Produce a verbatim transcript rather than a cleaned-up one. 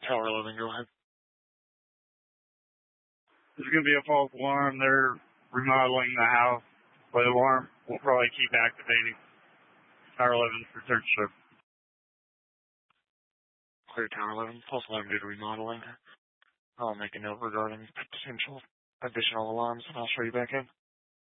Tower eleven, go ahead. There's going to be a false alarm. They're remodeling the house. But the alarm will probably keep activating. Tower eleven for search shift. Clear Tower eleven, false alarm due to remodeling. I'll make a note regarding potential additional alarms, and I'll show you back in.